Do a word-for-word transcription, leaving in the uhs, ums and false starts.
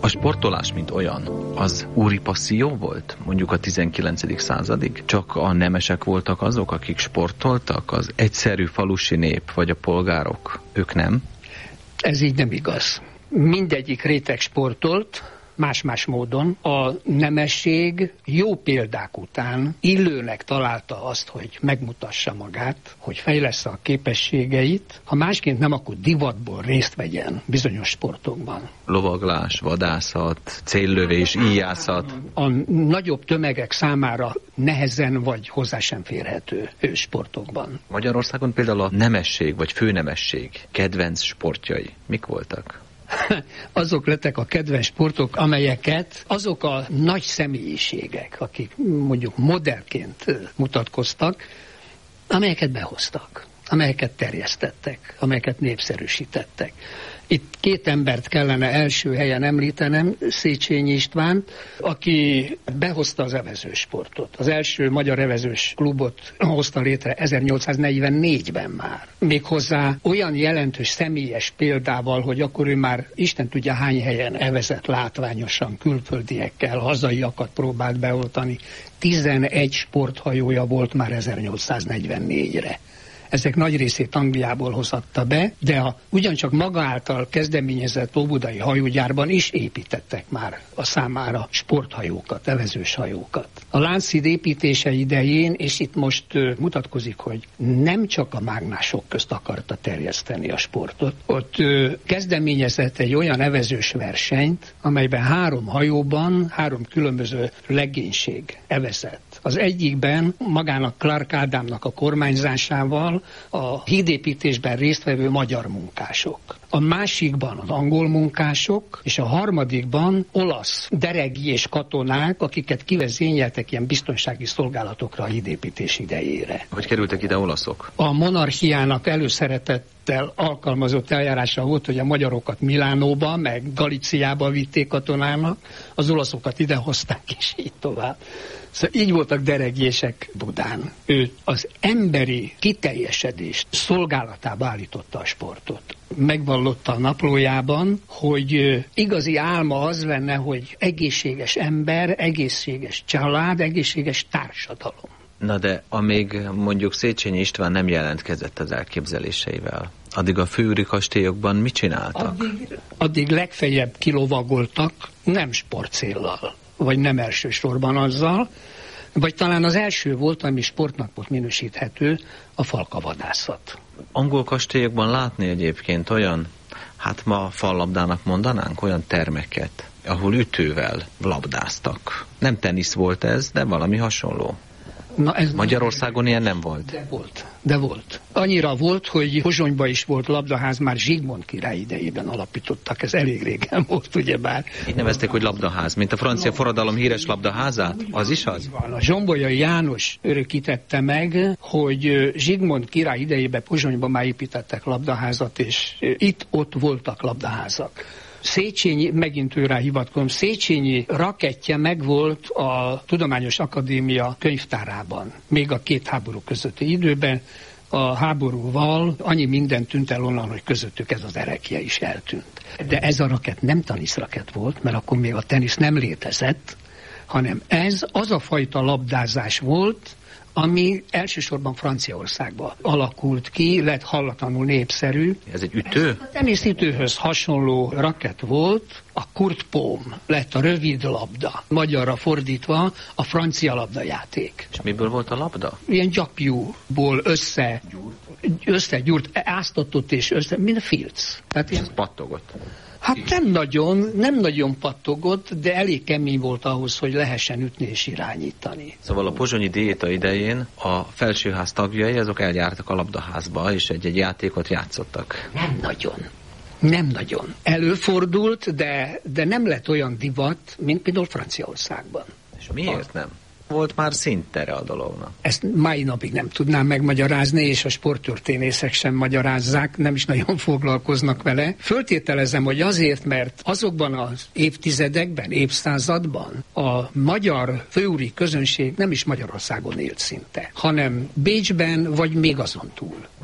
A sportolás, mint olyan, az úri passzió volt, mondjuk a tizenkilencedik századig? Csak a nemesek voltak azok, akik sportoltak, az egyszerű falusi nép, vagy a polgárok? Ők nem? Ez így nem igaz. Mindegyik réteg sportolt, más-más módon. A nemesség jó példák után illőnek találta azt, hogy megmutassa magát, hogy fejlessze a képességeit, ha másként nem, akkor divatból részt vegyen bizonyos sportokban. Lovaglás, vadászat, céllövés, íjászat. A nagyobb tömegek számára nehezen vagy hozzá sem férhető sportokban. Magyarországon például a nemesség vagy főnemesség kedvenc sportjai mik voltak? Azok lettek a kedvenc sportok, amelyeket azok a nagy személyiségek, akik mondjuk modellként mutatkoztak, amelyeket behoztak, amelyeket terjesztettek, amelyeket népszerűsítettek. Itt két embert kellene első helyen említenem, Széchenyi Istvánt, aki behozta az evezősportot. Az első magyar evezős klubot hozta létre ezernyolcszáznegyvennégyben már. Méghozzá olyan jelentős személyes példával, hogy akkor ő már Isten tudja hány helyen evezett látványosan, külföldiekkel, hazaiakat próbált beoltani. tizenegy sporthajója volt már ezernyolcszáznegyvennégyre. Ezek nagy részét Angliából hozhatta be, de a ugyancsak maga által kezdeményezett óbudai hajógyárban is építettek már a számára sporthajókat, evezős hajókat. A Lánchíd építése idején, és itt most uh, mutatkozik, hogy nem csak a mágnások közt akarta terjeszteni a sportot, ott uh, kezdeményezett egy olyan evezős versenyt, amelyben három hajóban három különböző legénység evezett. Az egyikben magának Clark Ádámnak a kormányzásával a hídépítésben résztvevő magyar munkások. A másikban az angol munkások, és a harmadikban olasz deregi és katonák, akiket kivezényeltek ilyen biztonsági szolgálatokra a hídépítés idejére. Hogy kerültek ide olaszok? A monarchiának előszeretettel alkalmazott eljárása volt, hogy a magyarokat Milánóba, meg Galíciába vitték katonának, az olaszokat idehozták, és így tovább. Szóval így voltak deregjések Budán. Ő az emberi kiteljesedést szolgálatába állította a sportot. Megvallotta a naplójában, hogy igazi álma az lenne, hogy egészséges ember, egészséges család, egészséges társadalom. Na de amíg mondjuk Széchenyi István nem jelentkezett az elképzeléseivel, addig a főúri kastélyokban mit csináltak? Addig, addig legfeljebb kilovagoltak, nem sportcéllal, vagy nem elsősorban azzal, vagy talán az első volt, ami sportnak volt minősíthető, a falkavadászat. Angol kastélyokban látni egyébként olyan, hát ma fallabdának mondanánk, olyan termeket, ahol ütővel labdáztak. Nem tenisz volt ez, de valami hasonló. Na ez Magyarországon nem, ilyen nem volt? De volt, de volt. Annyira volt, hogy Pozsonyban is volt labdaház, már Zsigmond király idejében alapítottak, ez elég régen volt, ugyebár. Így nevezték, hogy labdaház, mint a francia forradalom híres labdaházát? Az is az? A Zsombolyai János örökítette meg, hogy Zsigmond király idejében Pozsonyban már építettek labdaházat, és itt-ott voltak labdaházak. Széchenyi, megint őrá hivatkozom, Széchenyi rakettje megvolt a Tudományos Akadémia könyvtárában, még a két háború közötti időben. A háborúval annyi minden tűnt el onnan, hogy közöttük ez az erekje is eltűnt. De ez a rakett nem teniszrakett volt, mert akkor még a tenisz nem létezett, hanem ez az a fajta labdázás volt, ami elsősorban Franciaországban alakult ki, lett hallatlanul népszerű. Ez egy ütő? Ez a teniszütőhöz hasonló rakett volt, a Kurtpóm lett a rövid labda. Magyarra fordítva a francia labdajáték. És miből volt a labda? Ilyen gyapjúból össze, összegyúrt, áztatott és össze, mint a filc. Tehát és ez pattogott. Hát nem nagyon, nem nagyon pattogott, de elég kemény volt ahhoz, hogy lehessen ütni és irányítani. Szóval a pozsonyi diéta idején a felsőház tagjai, azok eljártak a labdaházba, és egy-egy játékot játszottak. Nem nagyon. Nem nagyon. Előfordult, de, de nem lett olyan divat, mint például Franciaországban. És miért nem? Volt már szintere a dolognak. Ezt mai napig nem tudnám megmagyarázni, és a sporttörténészek sem magyarázzák, nem is nagyon foglalkoznak vele. Föltételezem, hogy azért, mert azokban az évtizedekben, évszázadban a magyar főúri közönség nem is Magyarországon élt szinte, hanem Bécsben, vagy még azon túl.